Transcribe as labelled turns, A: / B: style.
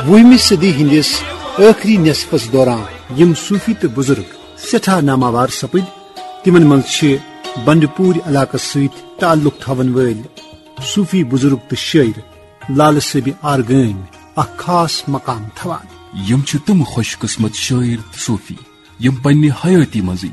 A: 20वीं सदी हंदिस आखिरी नेसफस दौरान यम सूफी तो बुजुर्ग सठा नामावार सपद तिमन मंज बंडपूर इलाक सत ताल्लुक थवन वल सूफी बुजुर्ग तो शायर लाल सबी आरगन अ खास मकाम थवान।
B: यम तम खुशकिस्मत शायर सूफी यम पन्ने हयाती मज